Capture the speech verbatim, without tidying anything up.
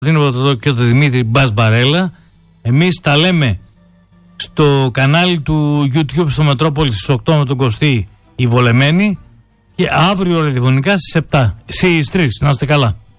Εδώ και το Δημήτρη Μπασμπαρέλα. Εμείς τα λέμε στο κανάλι του YouTube στο Μετρόπολη στις οκτώ με τον Κωστή οι Βολεμένοι και αύριο ραδιοφωνικά στις επτά. Στις τρεις. Να είστε καλά.